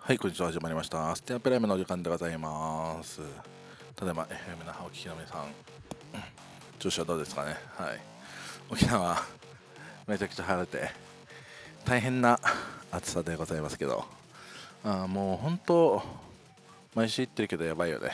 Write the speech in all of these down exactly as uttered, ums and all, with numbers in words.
はい、こんにちは。始まりました。ステアプライムのお時間でございます。ただいま、エフエム 那覇お聞きの皆さん、調子はどうですかね。はい。沖縄、めちゃくちゃ晴れて、大変な暑さでございますけど、あもう本当、毎週言ってるけどやばいよね。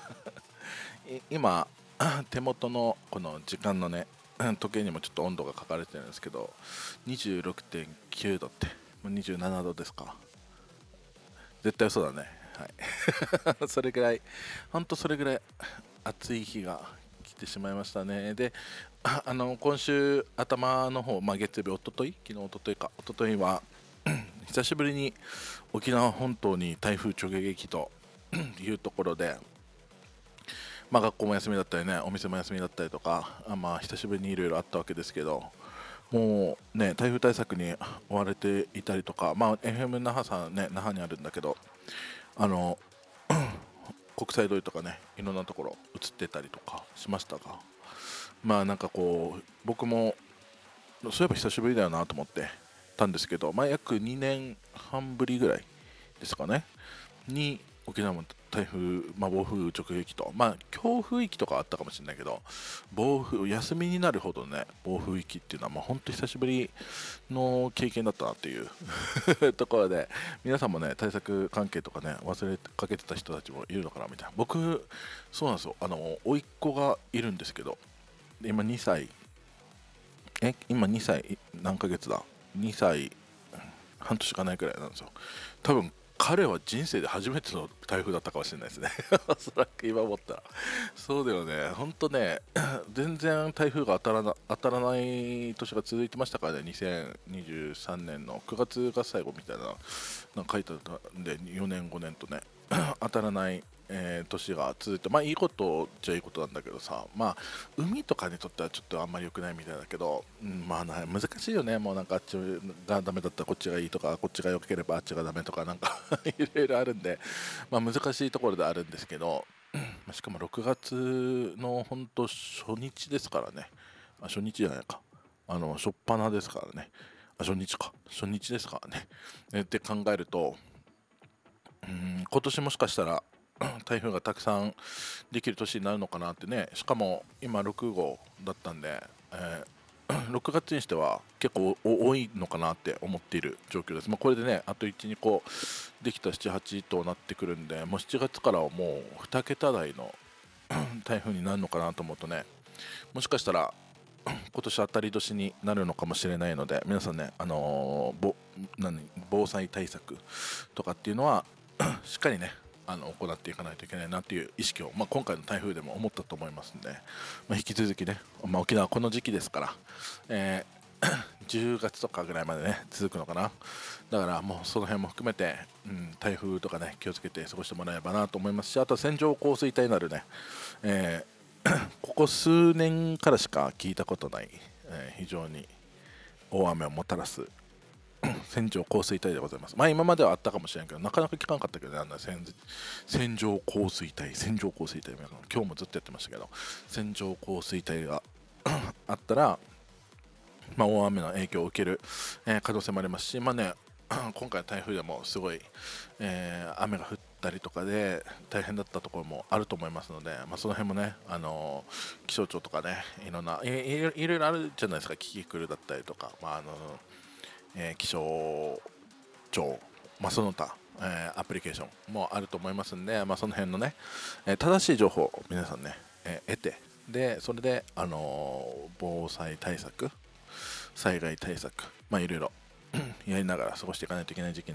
今、手元のこの時間のね、時計にもちょっと温度が書かれてるんですけど、にじゅうろくてんきゅうどって、にじゅうななどですか。絶対そうだね。はい。それぐらい、本当それぐらい暑い日が来てしまいましたね。で、ああの今週頭の方、まあ、月曜日、おととい、昨日、おとといか、おとといは久しぶりに沖縄本島に台風直撃というところで、まあ、学校も休みだったりね、お店も休みだったりとか、あまあ、久しぶりにいろいろあったわけですけど、もうね、台風対策に追われていたりとか、まあ、エフエム 那覇さんね、那覇にあるんだけど、あの国際通りとかね、いろんなところ映ってたりとかしましたが、まあなんかこう、僕もそういえば久しぶりだよなと思ってたんですけど、まあ、約にねんはんぶりぐらいですかね、に沖縄も台風、まあ、暴風直撃と、まあ、強風域とかあったかもしれないけど、暴風、休みになるほどね、暴風域っていうのは、まあ、本当久しぶりの経験だったなっていうところで、皆さんもね、対策関係とかね、忘れかけてた人たちもいるのかなみたいな。僕、そうなんですよ、あの、甥っ子がいるんですけど、今にさい、え、今にさい、何ヶ月だ ?に 歳、半年かないくらいなんですよ。多分彼は人生で初めての台風だったかもしれないですね。おそらく今思ったら。そうだよね。ほんとね、全然台風が当たらな当たらない年が続いてましたからね、にせんにじゅうさんねんのくがつが最後みたいな、なんか書いてあったんで、よねん、ごねんとね、当たらない、えー年が続いて、まあいいことじゃいいことなんだけどさ、まあ海とかにとってはちょっとあんまり良くないみたいだけど、うん、まあな難しいよね。もうなんかあっちがダメだったらこっちがいいとか、こっちが良ければあっちがダメとか、なんかいろいろあるんで、まあ難しいところであるんですけど、しかもろくがつの本当初日ですからね。あ、初日じゃないか。あの初っ端ですからね。あ、初日か。初日ですからね。えって考えると、うん、今年もしかしたら台風がたくさんできる年になるのかなってね。しかも今ろくごうだったんで、えーろくがつにしては結構多いのかなって思っている状況です。まあ、これでね、あといち、にこできたなな、はちとなってくるんで、もうしちがつからはもうにけた台の台風になるのかなと思うとね、もしかしたら今年当たり年になるのかもしれないので、皆さんね、あのー、ぼ何防災対策とかっていうのはしっかりね、あの行っていかないといけないなっていう意識を、まあ、今回の台風でも思ったと思いますんで、まあ、引き続きね、まあ、沖縄はこの時期ですから、えーじゅうがつとかぐらいまでね続くのかな。だからもうその辺も含めて、うん、台風とかね気をつけて過ごしてもらえればなと思いますし、あとは線状降水帯なるね、えーここ数年からしか聞いたことない、えー非常に大雨をもたらす線状降水帯でございます。まあ今まではあったかもしれないけど、なかなか聞かなかったけどね、あんな線線状降水帯、線状降水帯、今日もずっとやってましたけど、線状降水帯があったら、まあ、大雨の影響を受ける、えー可能性もありますし、まあね、今回の台風でもすごい、えー雨が降ったりとかで大変だったところもあると思いますので、まあ、その辺もね、あのー気象庁とかね、いろんないいいろいろあるじゃないですか、キキクルだったりとか、まああのえー気象庁、まあ、その他、えーアプリケーションもあると思いますんで、まあ、その辺のね、えー正しい情報を皆さんね、えー得て、でそれで、あのー防災対策、災害対策、まあいろいろやりながら過ごしていかないといけない時期